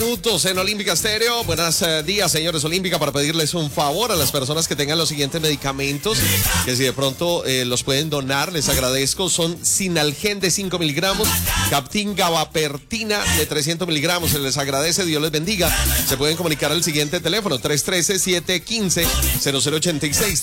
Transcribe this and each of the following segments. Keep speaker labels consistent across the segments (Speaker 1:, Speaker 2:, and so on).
Speaker 1: minutos en Olímpica Estéreo. Buenos días, señores Olímpica, para pedirles un favor a las personas que tengan los siguientes medicamentos, que si de pronto los pueden donar, les agradezco. Son Sinalgen de 5 miligramos, Captin Gabapentina de 300 miligramos. Se les agradece, Dios les bendiga. Se pueden comunicar al siguiente teléfono, 313-715-0086,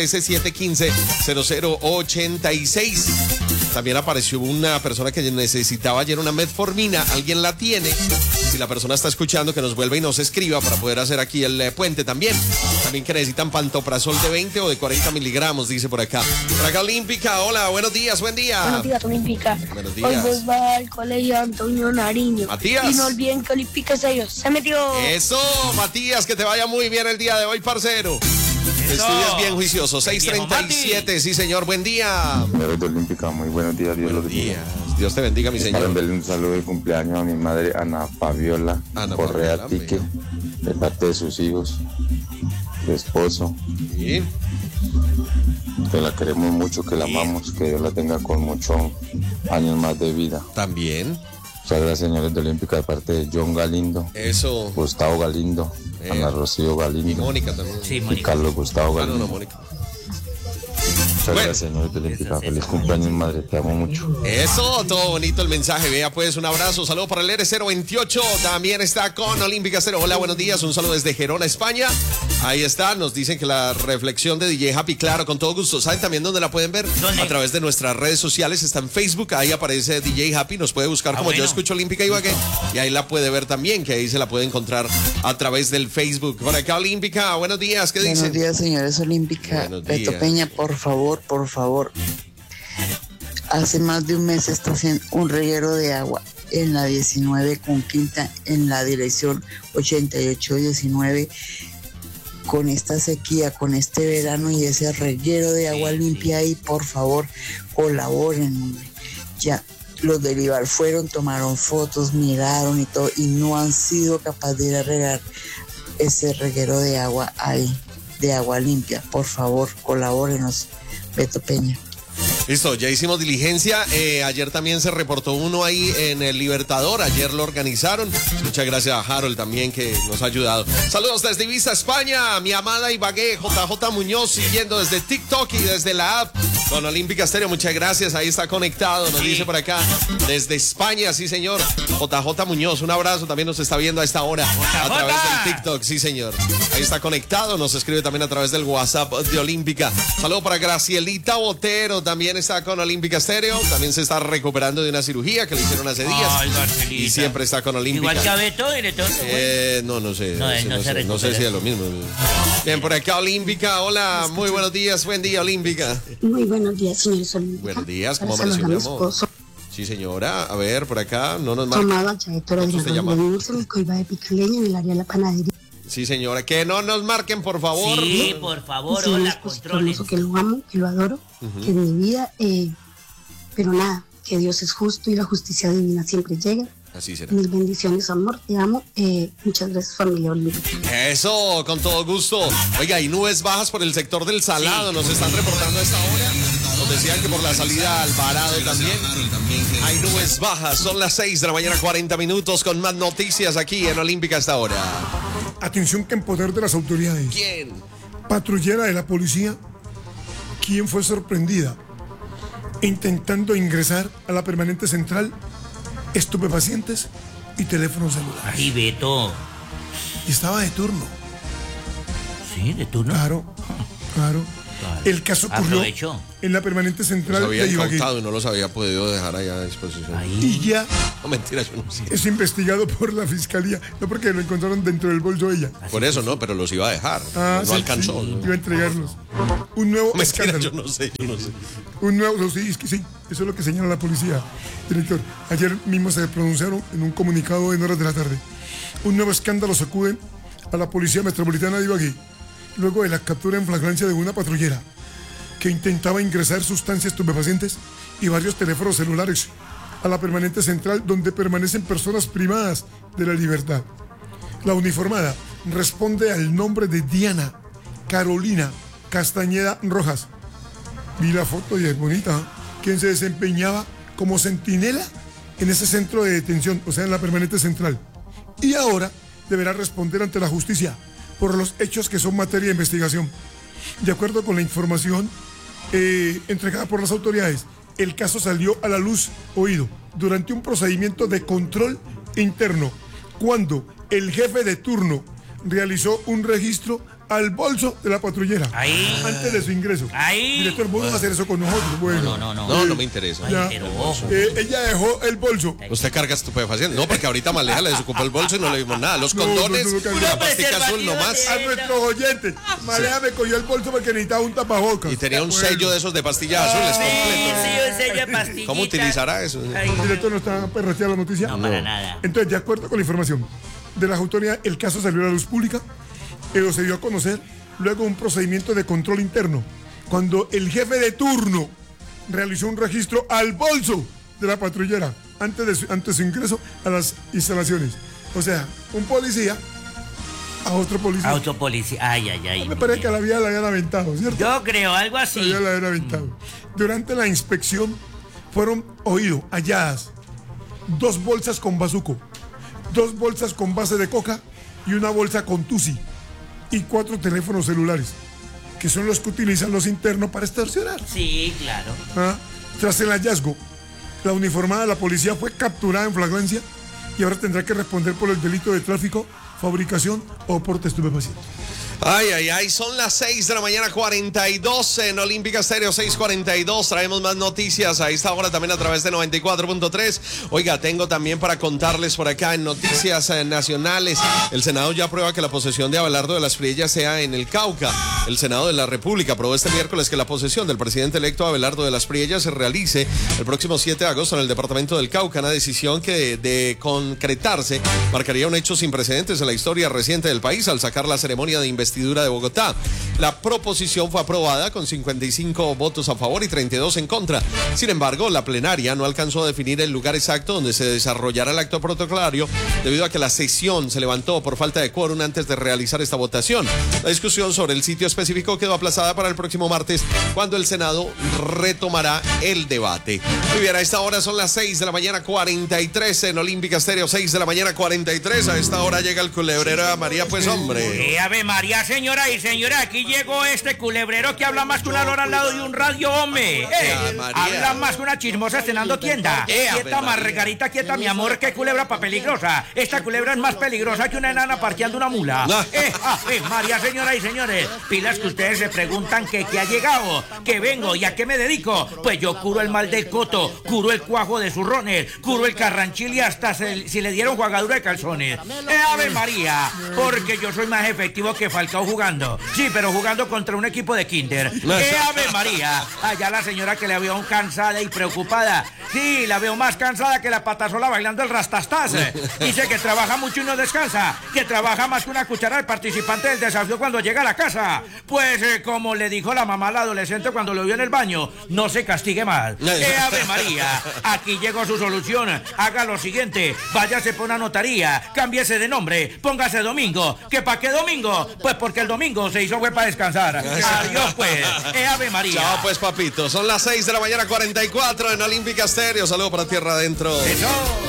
Speaker 1: 313-715-0086. También apareció una persona que necesitaba ayer una metformina. ¿Alguien la tiene? Si la persona está escuchando, que nos vuelva y nos escriba para poder hacer aquí el puente también. También que necesitan pantoprazol de 20 o de 40 miligramos, dice por acá. Por acá Olímpica, hola, buenos días, buen día.
Speaker 2: Buenos días, Olímpica.
Speaker 1: Buenos días.
Speaker 2: Hoy vos va al colegio Antonio Nariño.
Speaker 1: Matías.
Speaker 2: Y no olviden que Olímpica es ellos. Se metió.
Speaker 1: Eso, Matías, que te vaya muy bien el día de hoy, parcero. Estudias bien juicioso. 6:37, sí señor, buen día.
Speaker 3: Señores de Olímpica, muy buenos días. Dios los bendiga.
Speaker 1: Dios te bendiga, mi señor.
Speaker 3: Para enviarle un saludo de cumpleaños a mi madre Ana Fabiola Correa Tique, de parte de sus hijos, su esposo.
Speaker 1: Sí.
Speaker 3: Que la queremos mucho, que la amamos, que Dios la tenga con muchos años más de vida.
Speaker 1: También.
Speaker 3: Muchas gracias, señores de Olímpica, de parte de John Galindo.
Speaker 1: Eso.
Speaker 3: Gustavo Galindo, Ana Rocío Galindo.
Speaker 1: Y Mónica también.
Speaker 4: Sí,
Speaker 3: Y
Speaker 4: Mónica.
Speaker 3: Carlos Gustavo Galindo.
Speaker 1: No, Mónica.
Speaker 3: Muchas gracias, señores de Olímpica. Feliz cumpleaños, madre, te amo mucho.
Speaker 1: Eso, todo bonito el mensaje. Vea pues, un abrazo, saludo para el R028. También está con Olímpica Cero. Hola, buenos días, un saludo desde Gerona, España. Ahí está, nos dicen que la reflexión de DJ Happy, claro, con todo gusto. ¿Saben también dónde la pueden ver?
Speaker 4: ¿Dónde?
Speaker 1: A través de nuestras redes sociales, está en Facebook, ahí aparece DJ Happy, nos puede buscar como
Speaker 4: bueno.
Speaker 1: Yo Escucho Olímpica Ibagué, y ahí la puede ver también, que ahí se la puede encontrar a través del Facebook. Por acá Olímpica, buenos días, ¿qué dicen?
Speaker 5: Buenos días, señores Olímpica.
Speaker 1: Buenos días.
Speaker 5: Beto Peña, por favor. Hace más de un mes está haciendo un reguero de agua en la 19 con quinta, en la dirección 8819. Con esta sequía, con este verano y ese reguero de agua limpia ahí, por favor, colaboren, hombre. Ya, los del IVAR fueron, tomaron fotos, miraron y todo, y no han sido capaces de ir a regar ese reguero de agua ahí, de agua limpia. Por favor, colabórenos. Beto Peña.
Speaker 1: Listo, ya hicimos diligencia. Ayer también se reportó uno ahí en el Libertador. Ayer lo organizaron. Muchas gracias a Harold también, que nos ha ayudado. Saludos desde Ibiza, España. Mi amada Ibagué, JJ Muñoz, siguiendo desde TikTok y desde la app con Olímpica Estéreo. Muchas gracias. Ahí está conectado. Nos dice por acá. Desde España, sí, señor. JJ Muñoz, un abrazo. También nos está viendo a esta hora a través del TikTok. Sí, señor. Ahí está conectado. Nos escribe también a través del WhatsApp de Olímpica. Saludos para Gracielita Botero. También está con Olímpica Estéreo. También se está recuperando de una cirugía que le hicieron hace días.
Speaker 4: Ay, Marcelita.
Speaker 1: Y siempre está con Olímpica.
Speaker 4: Igual que a Beto, director.
Speaker 1: No sé.
Speaker 4: No, él no se
Speaker 1: no sé
Speaker 4: recupera.
Speaker 1: si es lo mismo. Bien, por acá Olímpica. Hola, muy buenos días. Buen día, Olímpica.
Speaker 2: Muy buenos días, señores Olímpica.
Speaker 1: Buenos días, ¿cómo
Speaker 2: Para
Speaker 1: amaneció, mi
Speaker 2: saludar a mi
Speaker 1: amor?
Speaker 2: esposo,
Speaker 1: Sí, señora. A ver, por acá. No nos marca.
Speaker 2: Tomaba Chaetora
Speaker 1: ¿Cómo se llama?
Speaker 2: de Coiba de Picaleña, en el área de la panadería.
Speaker 1: Sí, señora. Que no nos marquen, por favor.
Speaker 4: Sí, por favor,
Speaker 2: Sí, mi
Speaker 4: hola,
Speaker 2: esposo
Speaker 4: controles.
Speaker 2: hermoso, que lo amo, que lo adoro, que es mi vida. Pero nada, que Dios es justo y la justicia divina siempre llega.
Speaker 1: Así será.
Speaker 2: Mil bendiciones, amor, te amo. Muchas gracias, familia Olímpica.
Speaker 1: Eso, con todo gusto. Oiga, hay nubes bajas por el sector del Salado. Nos están reportando a esta hora. Nos decían que por la salida al Alvarado también. Hay nubes bajas. Son las 6 de la mañana, 40 minutos, con más noticias aquí en Olímpica a esta hora.
Speaker 6: Atención, que en poder de las autoridades.
Speaker 1: ¿Quién?
Speaker 6: Patrullera de la policía, quien fue sorprendida intentando ingresar a la permanente central estupefacientes y teléfonos celulares.
Speaker 4: Ay, Beto.
Speaker 6: Y estaba de turno.
Speaker 4: Sí, de turno.
Speaker 6: Claro. El caso ocurrió
Speaker 4: Aprovechó.
Speaker 6: en la permanente
Speaker 1: Los
Speaker 6: central
Speaker 1: había
Speaker 6: de Ibagué.
Speaker 1: incautado y no los había podido dejar allá a disposición.
Speaker 4: Ahí.
Speaker 6: Y ya
Speaker 1: No, mentira, yo no sé.
Speaker 6: es investigado por la fiscalía. No, porque lo encontraron dentro del bolso de ella.
Speaker 1: Por eso no, pero los iba a dejar. No
Speaker 6: sí,
Speaker 1: alcanzó.
Speaker 6: sí,
Speaker 1: ¿no?
Speaker 6: iba a entregarlos. Un nuevo
Speaker 1: Mentira,
Speaker 6: escándalo.
Speaker 1: yo no sé.
Speaker 6: Un nuevo, sí, es que sí, eso es lo que señala la policía, director. Ayer mismo se pronunciaron en un comunicado en horas de la tarde. Un nuevo escándalo sacude a la Policía Metropolitana de Ibagué, luego de la captura en flagrancia de una patrullera que intentaba ingresar sustancias estupefacientes y varios teléfonos celulares a la permanente central donde permanecen personas privadas de la libertad. La uniformada responde al nombre de Diana Carolina Castañeda Rojas. Vi la foto y es bonita, quien se desempeñaba como centinela en ese centro de detención, o sea, en la permanente central. y ahora deberá responder ante la justicia por los hechos que son materia de investigación. De acuerdo con la información entregada por las autoridades, el caso salió a la luz, durante un procedimiento de control interno, cuando el jefe de turno realizó un registro al bolso de la patrullera antes de su ingreso. Director, vos no vas a hacer eso con nosotros. Bueno,
Speaker 1: no me interesa.
Speaker 4: Pero ojo.
Speaker 6: Ella dejó el bolso.
Speaker 1: ¿Usted carga estupefacientes? No, porque ahorita Maleja le desocupó el bolso y no le vimos nada. Los condones, la pastica azul nomás.
Speaker 6: A nuestros oyentes, Maleja me cogió el bolso porque necesitaba un tapabocas.
Speaker 1: Y tenía un sello de esos de pastillas azules completo.
Speaker 4: Sí, un sello de pastillitas.
Speaker 1: ¿Cómo utilizará eso?
Speaker 6: ¿El director no está perreteando la noticia?
Speaker 4: No, para nada.
Speaker 6: Entonces, de acuerdo con la información de las autoridades, el caso salió a la luz pública, pero se dio a conocer luego un procedimiento de control interno, cuando el jefe de turno realizó un registro al bolso de la patrullera antes de su ingreso a las instalaciones. O sea, un policía a otro policía.
Speaker 4: A otro policía. Ay.
Speaker 6: Me parece que a la vida la habían aventado, ¿cierto?
Speaker 4: Yo creo, algo así.
Speaker 6: La vida la habían aventado. Durante la inspección fueron halladas 2 bolsas con bazuco, 2 bolsas con base de coca y una bolsa con tusi, y 4 teléfonos celulares, que son los que utilizan los internos para extorsionar.
Speaker 4: Sí, claro.
Speaker 6: Tras el hallazgo, la uniformada de la policía fue capturada en flagrancia y ahora tendrá que responder por el delito de tráfico, fabricación o porte estupefaciente.
Speaker 1: Son las 6 de la mañana 42 en Olímpica Estéreo 6:42. Traemos más noticias a esta hora también a través de 94.3. Oiga, tengo también para contarles por acá en noticias nacionales. El Senado ya aprueba que la posesión de Abelardo de las Priellas sea en el Cauca. El Senado de la República aprobó este miércoles que la posesión del presidente electo Abelardo de las Priellas se realice el próximo 7 de agosto en el departamento del Cauca, una decisión que de concretarse marcaría un hecho sin precedentes en la historia reciente del país al sacar la ceremonia de investidura de Bogotá. La proposición fue aprobada con 55 votos a favor y 32 en contra. Sin embargo, la plenaria no alcanzó a definir el lugar exacto donde se desarrollará el acto protocolario debido a que la sesión se levantó por falta de quórum antes de realizar esta votación. La discusión sobre el sitio específico quedó aplazada para el próximo martes, cuando el Senado retomará el debate. Muy bien, a esta hora son las 6 de la mañana 43 en Olímpica Estéreo, 6 de la mañana 43. A esta hora llega el culebrero a María, pues hombre.
Speaker 4: Ave María, señora y señora, aquí llegó este culebrero que habla más que una lora al lado de un radio, hombre. Habla más que una chismosa estrenando tienda. Quieta, Margarita, quieta, mi amor, qué culebra pa' peligrosa. Esta culebra es más peligrosa que una enana parqueando una mula. Ave María, señora y señores, pilas que ustedes se preguntan que ha llegado, que vengo y a qué me dedico. Pues yo curo el mal del coto, curo el cuajo de zurrones, curo el carranchil y hasta si le dieron jugadura de calzones. Ave María, porque yo soy más efectivo que Falcao jugando. Sí, pero jugando contra un equipo de kinder. Ave María, allá la señora que la veo cansada y preocupada. Sí, la veo más cansada que la patasola bailando el rastastas. Dice que trabaja mucho y no descansa, que trabaja más que una cuchara del participante del desafío cuando llega a la casa. Pues como le dijo la mamá al adolescente cuando lo vio en el baño, no se castigue más. Ave María, aquí llegó su solución. Haga lo siguiente, váyase por una notaría, cámbiese de nombre, póngase Domingo. ¿Que para qué Domingo? Pues porque el domingo se hizo fue para descansar. Adiós pues, Ave María.
Speaker 1: Chao pues, papito, son las 6 de la mañana 44 en Olímpica Estéreo. Saludos para Tierra Adentro.
Speaker 4: Eso.